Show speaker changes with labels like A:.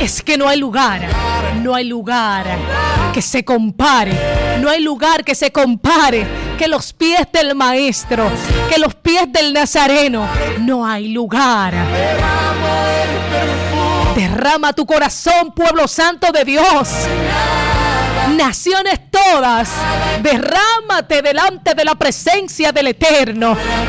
A: Es que no hay lugar que se compare, no hay lugar que se compare que los pies del Maestro, que los pies del Nazareno. No hay lugar. Derrama tu corazón, pueblo santo de Dios. Naciones todas, derrámate delante de la presencia del Eterno.